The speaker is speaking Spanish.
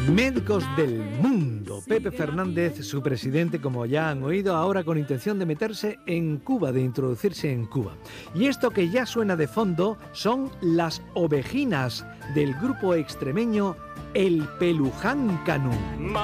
Médicos del Mundo. Pepe Fernández, su presidente, como ya han oído, ahora con intención de meterse en Cuba, de introducirse en Cuba. Y esto que ya suena de fondo son las ovejinas del grupo extremeño El Peluján Canú.